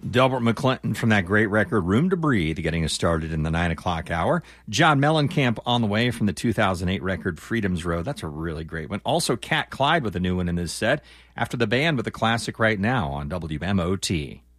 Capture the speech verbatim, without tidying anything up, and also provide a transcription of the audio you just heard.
Delbert McClinton from that great record, Room to Breathe, getting us started in the nine o'clock hour. John Mellencamp on the way from the two thousand eight record, Freedom's Road. That's a really great one. Also, Cat Clyde with a new one in his set, after the band with a classic right now on W M O T.